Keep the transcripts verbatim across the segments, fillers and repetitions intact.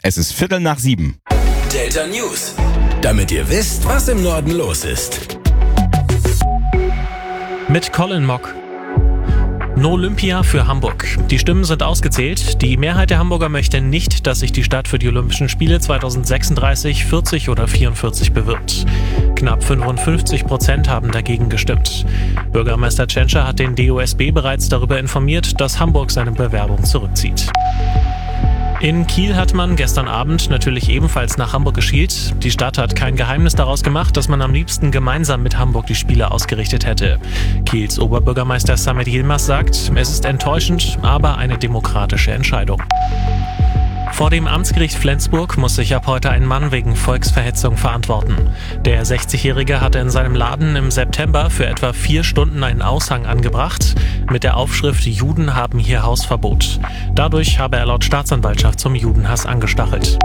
Es ist Viertel nach sieben. Delta News, damit ihr wisst, was im Norden los ist. Mit Colin Mock. No Olympia für Hamburg. Die Stimmen sind ausgezählt. Die Mehrheit der Hamburger möchte nicht, dass sich die Stadt für die Olympischen Spiele zweitausendsechsunddreißig, vierzig oder vierundvierzig bewirbt. Knapp fünfundfünfzig Prozent haben dagegen gestimmt. Bürgermeister Tschentscher hat den D O S B bereits darüber informiert, dass Hamburg seine Bewerbung zurückzieht. In Kiel hat man gestern Abend natürlich ebenfalls nach Hamburg geschielt. Die Stadt hat kein Geheimnis daraus gemacht, dass man am liebsten gemeinsam mit Hamburg die Spiele ausgerichtet hätte. Kiels Oberbürgermeister Samet Yilmaz sagt, es ist enttäuschend, aber eine demokratische Entscheidung. Vor dem Amtsgericht Flensburg muss sich ab heute ein Mann wegen Volksverhetzung verantworten. Der sechzigjährige hatte in seinem Laden im September für etwa vier Stunden einen Aushang angebracht mit der Aufschrift „Juden haben hier Hausverbot". Dadurch habe er laut Staatsanwaltschaft zum Judenhass angestachelt.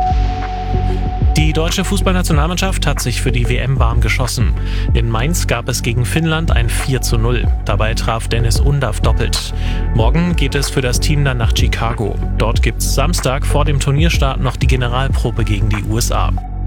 Die deutsche Fußballnationalmannschaft hat sich für die W M warm geschossen. In Mainz gab es gegen Finnland ein vier zu null. Dabei traf Dennis Undav doppelt. Morgen geht es für das Team dann nach Chicago. Dort gibt's Samstag vor dem Turnierstart noch die Generalprobe gegen die U S A.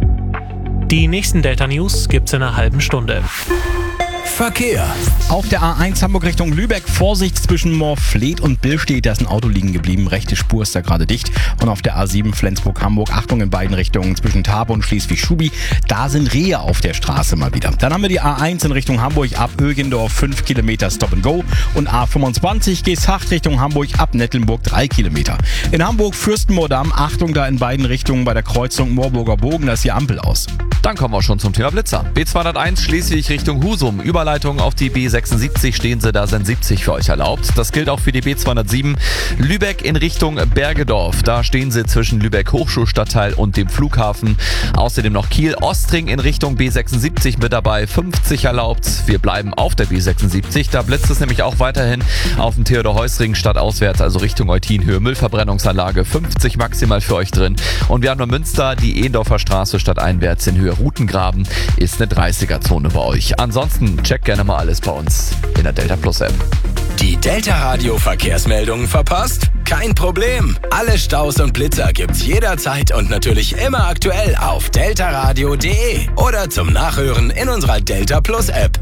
Die nächsten Delta News gibt's in einer halben Stunde. Verkehr. Auf der A eins Hamburg Richtung Lübeck, Vorsicht zwischen Moorfleet und Billstedt, da ist ein Auto liegen geblieben, rechte Spur ist da gerade dicht. Und auf der A sieben Flensburg-Hamburg, Achtung in beiden Richtungen zwischen Tarbes und Schleswig-Schubi, da sind Rehe auf der Straße mal wieder. Dann haben wir die A eins in Richtung Hamburg ab Ögendorf, fünf Kilometer Stop and Go und A fünfundzwanzig Geesthacht Richtung Hamburg ab Nettelnburg, drei Kilometer. In Hamburg Fürstenmoordamm, Achtung da in beiden Richtungen bei der Kreuzung Moorburger Bogen, da ist die Ampel aus. Dann kommen wir schon zum Thema Blitzer. B zweihunderteins Schleswig Richtung Husum. Überleitung auf die B sechsundsiebzig stehen sie, da sind siebzig für euch erlaubt. Das gilt auch für die B zweihundertsieben. Lübeck in Richtung Bergedorf. Da stehen sie zwischen Lübeck Hochschulstadtteil und dem Flughafen. Außerdem noch Kiel-Ostring in Richtung B sechsundsiebzig mit dabei. fünfzig erlaubt. Wir bleiben auf der B sechsundsiebzig. Da blitzt es nämlich auch weiterhin auf dem Theodor-Heuss-Ring stadtauswärts, also Richtung Eutin-Höhe. Müllverbrennungsanlage. fünfzig maximal für euch drin. Und wir haben noch Münster, die Ehndorfer Straße stadteinwärts in Höhe Rutengraben ist eine dreißiger-Zone bei euch. Ansonsten checkt gerne mal alles bei uns in der Delta Plus App. Die Delta Radio Verkehrsmeldungen verpasst? Kein Problem. Alle Staus und Blitzer gibt's jederzeit und natürlich immer aktuell auf deltaradio punkt de oder zum Nachhören in unserer Delta Plus App.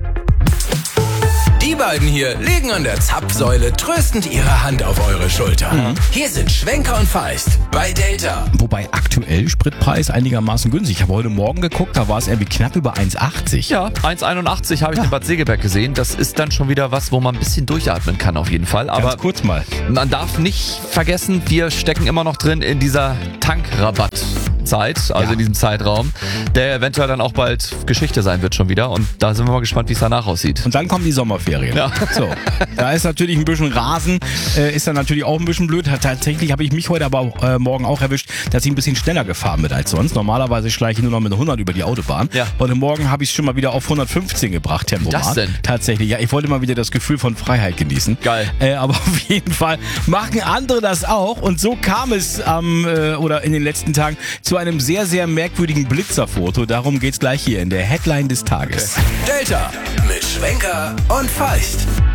Die beiden hier legen an der Zapfsäule tröstend ihre Hand auf eure Schulter. Mhm. Hier sind Schwenker und Feist bei Delta. Wobei aktuell Spritpreis einigermaßen günstig. Ich habe heute Morgen geguckt, da war es irgendwie knapp über eins achtzig. Ja, eins einundachtzig habe ich ja in Bad Segeberg gesehen. Das ist dann schon wieder was, wo man ein bisschen durchatmen kann auf jeden Fall. Aber ganz kurz mal. Man darf nicht vergessen, wir stecken immer noch drin in dieser Tankrabatt. Zeit, also ja. in diesem Zeitraum, der eventuell dann auch bald Geschichte sein wird schon wieder und da sind wir mal gespannt, wie es danach aussieht. Und dann kommen die Sommerferien. Ja. So, da ist natürlich ein bisschen Rasen, äh, ist dann natürlich auch ein bisschen blöd. Tatsächlich habe ich mich heute aber auch, äh, morgen auch erwischt, dass ich ein bisschen schneller gefahren bin als sonst. Normalerweise schleiche ich nur noch mit hundert über die Autobahn. Ja. Heute Morgen habe ich es schon mal wieder auf hundertfünfzehn gebracht, Tempomat. Das denn? Tatsächlich, ja, ich wollte mal wieder das Gefühl von Freiheit genießen. Geil. Äh, aber auf jeden Fall machen andere das auch und so kam es am ähm, oder in den letzten Tagen zu einem sehr, sehr merkwürdigen Blitzerfoto. Darum geht's gleich hier in der Headline des Tages. Delta mit Schwenker und Feist.